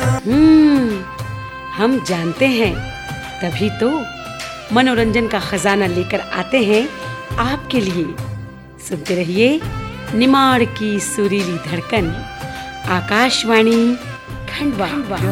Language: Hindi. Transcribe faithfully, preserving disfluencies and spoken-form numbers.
हम्म हम जानते हैं, तभी तो मनोरंजन का खजाना लेकर आते हैं आपके लिए। सुनते रहिए निमाड़ की सुरीली धड़कन, आकाशवाणी खंडवा।